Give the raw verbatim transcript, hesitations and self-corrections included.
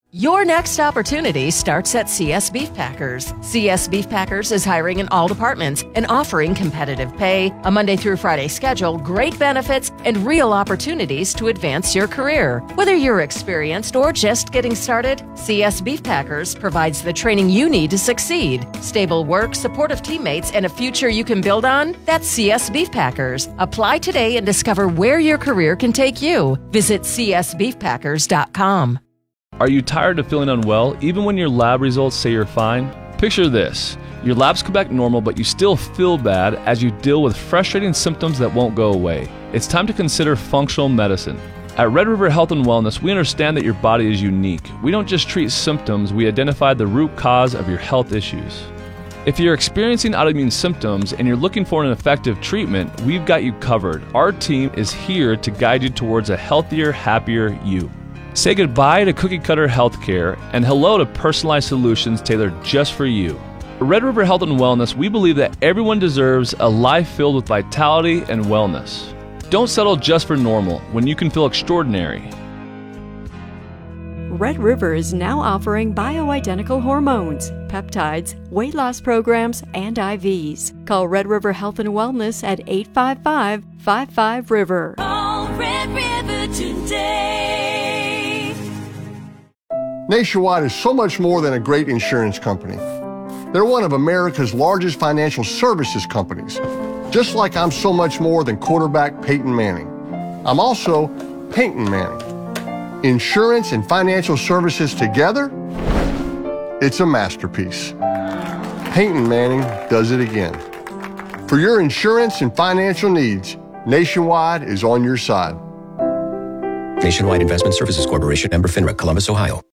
Your next opportunity starts at C S Beef Packers. C S Beef Packers is hiring in all departments and offering competitive pay, a Monday through Friday schedule, great benefits, and real opportunities to advance your career. Whether you're experienced or just getting started, C S Beef Packers provides the training you need to succeed. Stable work, supportive teammates, and a future you can build on? That's C S Beef Packers. Apply today and discover where your career can take you. Visit c s beef packers dot com. Are you tired of feeling unwell even when your lab results say you're fine? Picture this. Your labs come back normal, but you still feel bad as you deal with frustrating symptoms that won't go away. It's time to consider functional medicine. At Red River Health and Wellness, we understand that your body is unique. We don't just treat symptoms, we identify the root cause of your health issues. If you're experiencing autoimmune symptoms and you're looking for an effective treatment, we've got you covered. Our team is here to guide you towards a healthier, happier you. Say goodbye to cookie-cutter healthcare and hello to personalized solutions tailored just for you. At Red River Health and Wellness, we believe that everyone deserves a life filled with vitality and wellness. Don't settle just for normal when you can feel extraordinary. Red River is now offering bioidentical hormones, peptides, weight loss programs, and I Vs. Call Red River Health and Wellness at eight five five, five five, river. Call Red River today. Nationwide is so much more than a great insurance company. They're one of America's largest financial services companies, just like I'm so much more than quarterback Peyton Manning. I'm also Peyton Manning. Insurance and financial services together, it's a masterpiece. Peyton Manning does it again. For your insurance and financial needs, Nationwide is on your side. Nationwide Investment Services Corporation, member FINRA, Columbus, Ohio.